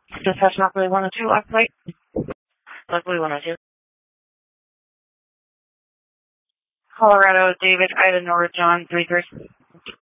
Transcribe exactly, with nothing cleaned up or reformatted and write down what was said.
Dispatch Lockley one oh two, occupied. Lockley one oh two. Colorado, David, Ida, Nora, John, three three.